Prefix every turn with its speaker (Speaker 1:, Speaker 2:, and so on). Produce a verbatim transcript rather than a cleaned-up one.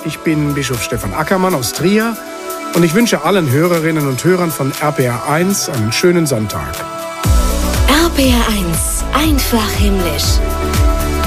Speaker 1: Ich bin Bischof Stefan Ackermann aus Trier und ich wünsche allen Hörerinnen und Hörern von R P R eins einen schönen Sonntag.
Speaker 2: R P R eins, einfach himmlisch.